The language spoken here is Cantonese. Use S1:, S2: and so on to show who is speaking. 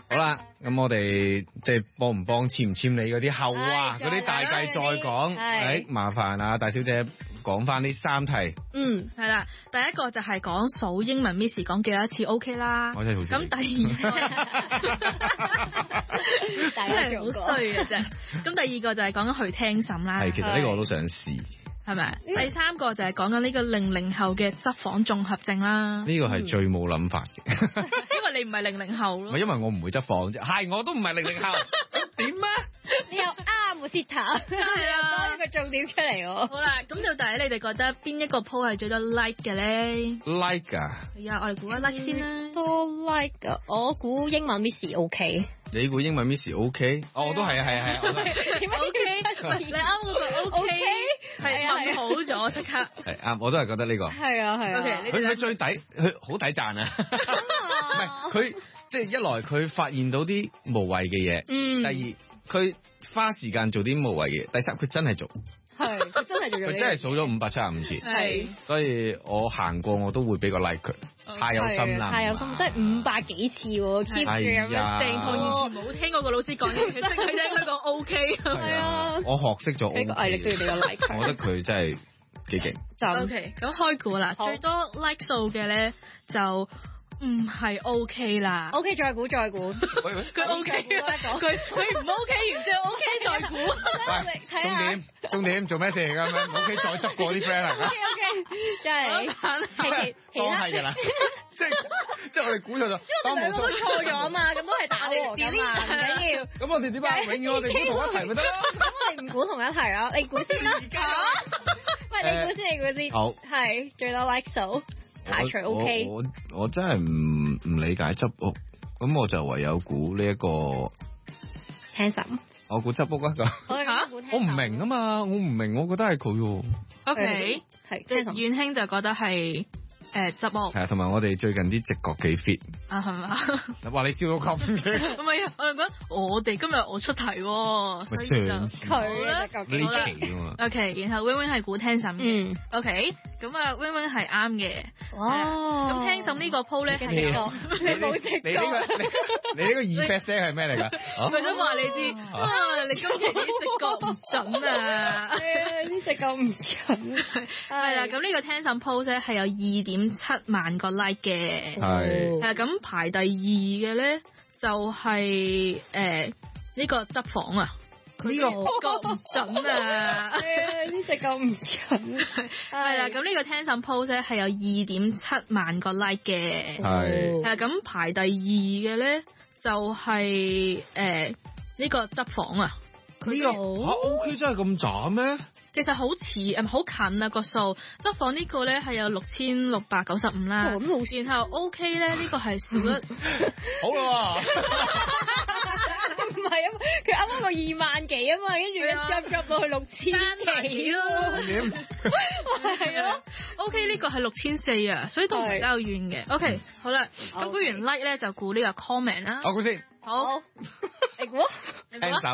S1: 好啦，咁我哋即係幫唔幫簽唔簽你嗰啲後話嗰啲大計再講。麻煩啊，大小姐講翻呢3題。
S2: 係啦，第一個就係講數英文 Miss 講幾多次 OK 啦。
S1: 我真係好
S2: 咁第二個大家做好衰嘅啫。咁第二個就係講緊去聽審啦。
S1: 係，其實呢個我都想試。係
S2: 咪？第三個就係講緊呢個00後嘅執房綜合症啦。
S1: 呢個係最冇諗法嘅。
S2: 因為你唔係00後咯。
S1: 因為我唔會執房啫。係，我都唔係00後。點啊？
S3: 你又啱，Sita。係啊，多一個重點出嚟喎。
S2: 好啦，咁到底你哋覺得邊一個 po 係最多 like 嘅咧
S1: ？like 啊？
S2: 係啊，我哋估下 like 先啦。
S3: 多 like 啊！我估英文 Miss OK。
S1: 你估英文 Miss OK？我都係啊，係啊，我都係。
S2: OK， 你啱嗰個 OK， 係問好咗，即刻。係
S1: 啱，我都係覺得呢個。
S3: 係啊，係啊。
S1: 佢最抵，佢好抵賺啊！唔係佢即係一來佢發現到啲無謂嘅嘢，第二佢花時間做啲無謂嘅嘢，第三佢真係做。
S3: 係，佢真係做咗。
S1: 佢真係數咗575次。係，所以我行過我都會俾個 like 佢。太有心啦！
S3: 太有心，即係500幾次喎 ，keep 住咁樣，成堂完全冇聽嗰個老師講嘢，佢淨係聽佢講 OK。係啊，
S1: 我學識咗 OK。
S3: 俾個毅力都要俾個 like。
S1: 我覺得佢真係幾勁。
S2: OK，咁開估啦，最多 like 數嘅咧就唔係 OK 啦。
S3: OK， 再估。
S2: 佢 OK，佢唔 OK， 然之後 OK 再估。
S1: 重點做咩事咁樣？唔 OK 再執過啲 friend 啊。
S3: OK， 真係
S1: 當係㗎啦。即係我哋估錯咗，
S3: 因為我哋兩個都錯咗啊嘛，咁都係打和㗎嘛，唔緊要。
S1: 咁我哋點解永遠我哋估同一題咪得咯？
S3: 咁我哋唔估同一題咯，你估先啦。喂，你估先。好。係最多 like 數排除 OK。
S1: 我真係唔理解執屋，咁我就唯有估呢一個
S3: 聽審。
S1: 我估執屋啊咁。我唔明啊嘛，我唔明，我覺得係佢喎。
S2: OK，係即係遠興就覺得係。執屋
S1: 係啊，同埋我哋最近啲直覺幾 fit
S2: 啊，係嘛？
S1: 話你笑到咁嘅，
S2: 唔係啊！我哋覺得我哋今日我出題，所以就佢咧
S1: 呢期啊嘛。
S2: OK， 然後 Wing Wing 係估聽審嘅。OK， 咁啊 Wing Wing 係啱嘅。
S3: 哇！
S2: 咁聽審呢個 po 咧係
S3: 你冇直覺。
S1: 你呢個 effect 係咩嚟㗎？
S2: 佢想話你知你今期啲直覺唔準啊！
S3: 啲直覺唔準。
S2: 係啦，咁呢個聽審 post 咧係有2.7萬個 like 嘅。
S1: 係。
S2: 咁排第2嘅咧就係呢個執房啊。佢直覺唔準啊！
S3: 啲直覺唔準。
S2: 係啦，咁呢個聽審 post 咧係有2.7萬個 like 嘅。
S1: 係。
S2: 咁排第2嘅咧就係呢個執房啊。
S1: 佢OK 真係咁渣咩？
S2: 其實好似好近啊個數，執房呢個咧係有6695啦，然後 OK 咧呢個係少咗，
S1: 好啦，
S3: 唔係啊，佢啱啱個2萬幾啊嘛，跟住一執到去6000幾咯，係啊
S2: ，OK 呢個係6400啊，所以同比較遠嘅。OK 好啦，咁估完 like 咧就估呢個 comment 啦，
S1: 我估先，
S2: 好，
S3: 你估？
S1: 聽審。